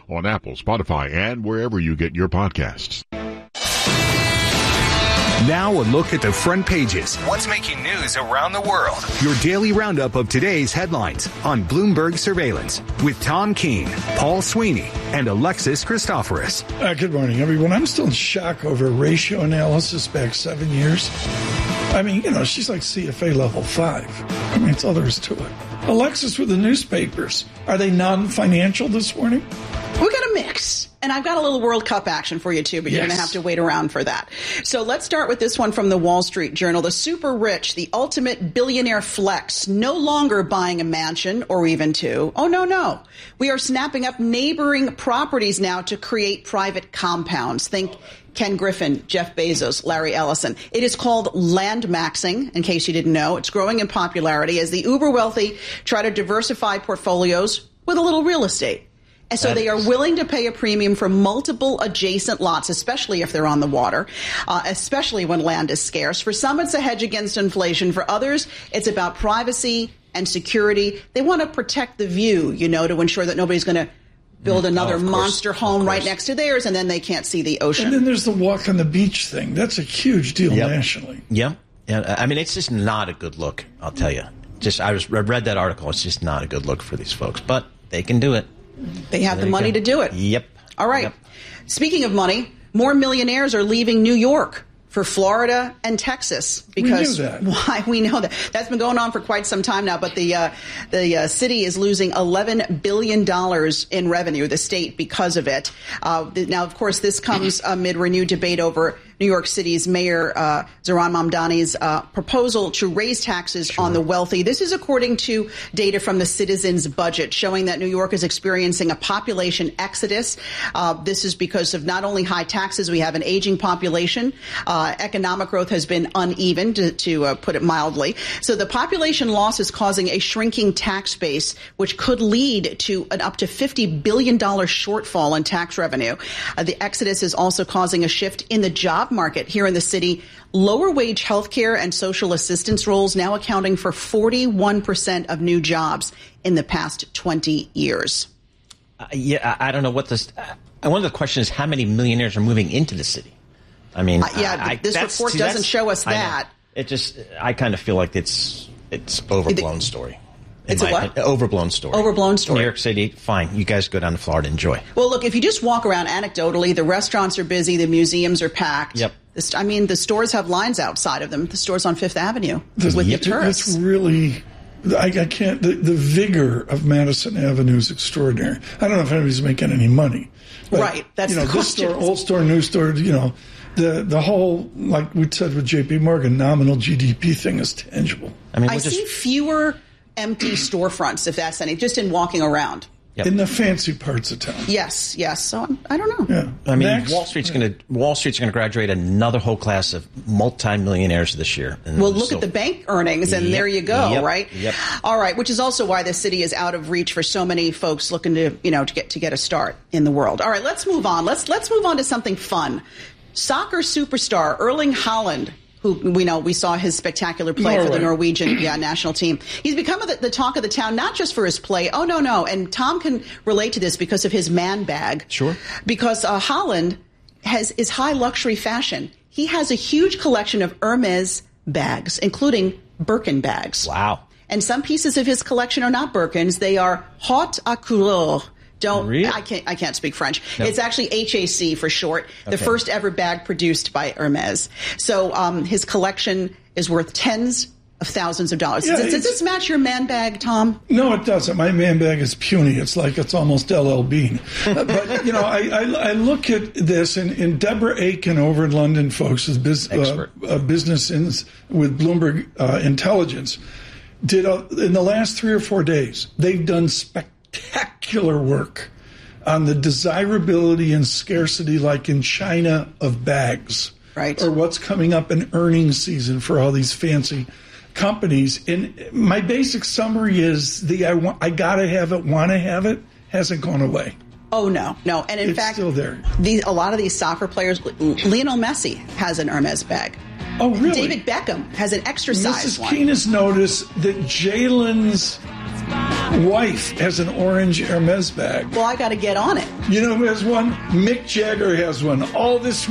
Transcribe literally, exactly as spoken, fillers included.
on Apple, Spotify, and wherever you get your podcasts. Now a look at the front pages. What's making news around the world? Your daily roundup of today's headlines on Bloomberg Surveillance with Tom Keene, Paul Sweeney, and Alexis Christoforous. Uh, good morning, everyone. I'm still in shock over ratio analysis back seven years. I mean, you know, she's like C F A level five. I mean, that's all there is to it. Alexis, with the newspapers, are they non-financial this morning? We got a mix. And I've got a little World Cup action for you, too, but yes. You're going to have to wait around for that. So let's start with this one from the Wall Street Journal. The super rich, the ultimate billionaire flex, no longer buying a mansion or even two. Oh, no, no. We are snapping up neighboring properties now to create private compounds. Think Ken Griffin, Jeff Bezos, Larry Ellison. It is called land maxing, in case you didn't know. It's growing in popularity as the uber wealthy try to diversify portfolios with a little real estate. And so they are willing to pay a premium for multiple adjacent lots, especially if they're on the water, uh, especially when land is scarce. For some, it's a hedge against inflation. For others, it's about privacy and security. They want to protect the view, you know, to ensure that nobody's going to build another oh, monster home right next to theirs, and then they can't see the ocean. And then there's the walk on the beach thing. That's a huge deal yep. nationally. Yeah. yeah. I mean, it's just not a good look, I'll tell you. Just I, was, I read that article. It's just not a good look for these folks, but they can do it. They have the money to do it. Yep. All right. Yep. Speaking of money, more millionaires are leaving New York for Florida and Texas because we knew that. Why we know that that's been going on for quite some time now. But the uh, the uh, city is losing eleven billion dollars in revenue, the state, because of it. Uh, now, of course, this comes amid renewed debate over New York City's Mayor uh, Zohran Mamdani's uh, proposal to raise taxes sure. on the wealthy. This is according to data from the Citizens Budget, showing that New York is experiencing a population exodus. Uh, this is because of not only high taxes, we have an aging population. Uh, economic growth has been uneven, to, to uh, put it mildly. So the population loss is causing a shrinking tax base, which could lead to an up to fifty billion dollars shortfall in tax revenue. Uh, the exodus is also causing a shift in the job market here in the city. Lower wage healthcare and social assistance roles now accounting for forty-one percent of new jobs in the past twenty years. Uh, yeah, I, I don't know what this. Uh, one of the questions is how many millionaires are moving into the city. I mean, uh, yeah, I, this that's, report see, doesn't show us that. It just, I kind of feel like it's it's overblown the, story. It's my, a what? Overblown story. Overblown story. New York City, fine. You guys go down to Florida, enjoy. Well, look, if you just walk around anecdotally, the restaurants are busy, the museums are packed. Yep. The, I mean, the stores have lines outside of them. The stores on Fifth Avenue the, with yep. the tourists. It's really, I, I can't, the, the vigor of Madison Avenue is extraordinary. I don't know if anybody's making any money. But, right. That's you know, the this question. store, old store, new store, you know, the the whole, like we said with J P Morgan, nominal G D P thing is tangible. I mean, I just, see fewer empty storefronts, if that's any, just in walking around. Yep. In the fancy parts of town. Yes, yes. So I'm, I don't know. Yeah. I mean, Next. Wall Street's going to Wall Street's going to graduate another whole class of multimillionaires this year. And well, look so, at the bank earnings, and yep, there you go, yep, right? Yep. All right, which is also why the city is out of reach for so many folks looking to, you know, to get to get a start in the world. All right, let's move on. Let's let's move on to something fun. Soccer superstar Erling Haaland, who we know we saw his spectacular play Norway. for the Norwegian yeah, national team. He's become the, the talk of the town, not just for his play. Oh, no, no. And Tom can relate to this because of his man bag. Sure. Because uh, Haaland has is high luxury fashion. He has a huge collection of Hermes bags, including Birkin bags. Wow. And some pieces of his collection are not Birkins. They are haute à couleur. Don't really? I can't I can't speak French. No. It's actually H A C for short. The okay. first ever bag produced by Hermes. So um, his collection is worth tens of thousands of dollars. Yeah, does, does this match your man bag, Tom? No, it doesn't. My man bag is puny. It's like it's almost L L Bean. But, you know, I, I, I look at this, and, and Deborah Aiken over in London, folks, is biz, uh, uh, business in, with Bloomberg uh, Intelligence, did a, in the last three or four days, they've done spectacular work on the desirability and scarcity, like in China, of bags. Right. Or what's coming up in earnings season for all these fancy companies. And my basic summary is the I, want, I gotta have it, want to have it, hasn't gone away. Oh, no, no. And in it's fact, still there. These, a lot of these soccer players, Lionel Messi has an Hermes bag. Oh, really? David Beckham has an extra size Missus one. Keene has noticed that Jalen's wife has an orange Hermes bag. Well, I got to get on it. You know who has one? Mick Jagger has one. All this